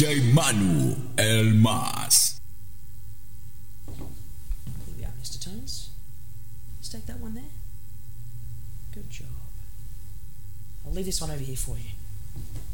DJ Manu El Mas. Here we are, Mr. Tones. Let's take that one there. Good job. I'll leave this one over here for you.